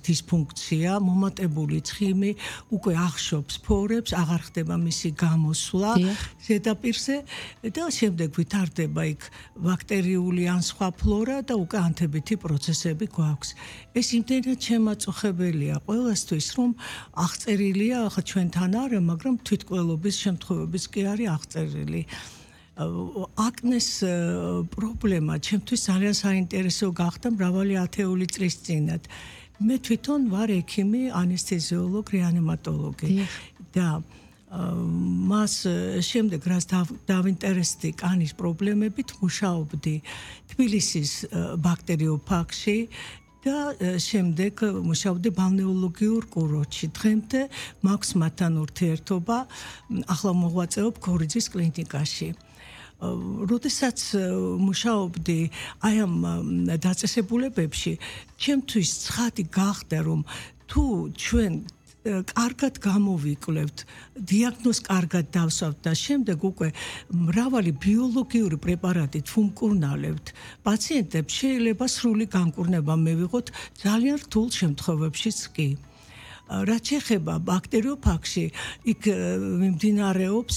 დისფუნქცია, მომატებული ცხიმი, უკვე ახშობს ფორებს, აღარ ხდება მისი გამოსვლა ზედაპირზე და შემდეგ ვითარდება იქ ბაქტერიული ან სხვა ფლორა და უკვე ანთებითი პროცესები გვაქვს. ეს იმდენად შემაწუხებელია ყველასთვის, რომ აღწერილია, ახლა ჩვენთან არა, მაგრამ თვითკვლელობის შემთხვევებიც კი არის აღწერილი. აკნეს პრობლემა ჩემთვის ძალიან საინტერესო გახდა მრავალი ათეული წლის წინათ. მე თვითონ ვარ ექიმი, ანესთეზიოლოგი, რეანიმატოლოგი და მას შემდეგ რაც დავინტერესდი კანის პრობლემებით, მუშაობდი თბილისის ბაქტერიოფაგში და შემდეგ მუშაობდი ბალნეოლოგიურ კურორტში. დღემდე მაქვს მათთან ურთიერთობა, ახლა მოღვაწეობ ქორიძის კლინიკაში. როდესაც მუშაობდი აი ამ დაწესებულებებში, ჩემთვის ცხადი გახდა, რომ თუ ჩვენ კარგად გამოვიკვლევთ, დიაგნოზს კარგად დავსვავთ და შემდეგ უკვე მრავალი ბიოლოგიური პრეპარატით ვუმკურნალებთ, პაციენტებს შეიძლება სრული განკურნება მივიღოთ ძალიან რთულ შემთხვევებშიც კი. რაც შეეხება ბაქტერიოფაგში, იქ მიმდინარეობს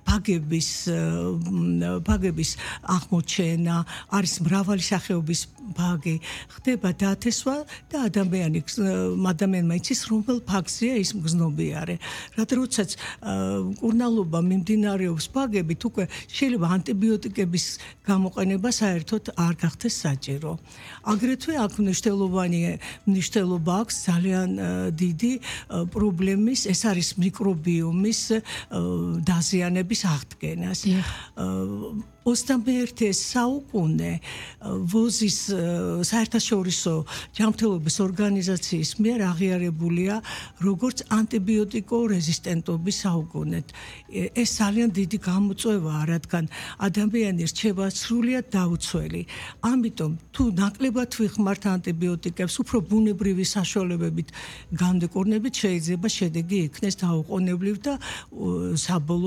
ბაგების აღმოჩენა, არის მრავალი სახეობის ბაგი, ხდება დათესვა და ადამიანმა იცის რომელ ბაგზეა ის მგზნობიარე. როდესაც მკურნალობა მიმდინარეობს ბაგებით, უკვე შეიძლება ანტიბიოტიკების გამოყენება საერთოდ არ გახდეს საჭირო. აგრეთვე აქ მნიშვნელობა აქვს ძალიან დიდი პრობლემის, ეს არის მიკრობიომის დაზიანების აღდგენას. 21 საუკუნე ვოზის საერთაშორისო ჯანმრთელობის ორგანიზაციის მიერ აღიარებულია როგორც ანტიბიოტიკო რეზისტენტობის საუკუნედ. ეს ძალიან დიდი გამოწვევაა, რადგან ადამიანი რჩება სრულიად დაუცველი. ამიტომ თუ ნაკლებად ვიხმართ ანტიბიოტიკებს, უფრო ბუნებრივი საშუალებებით განკურნებით შეიძლება შედეგი იქნეს დაუყოვნებლივ და საბოლოოდ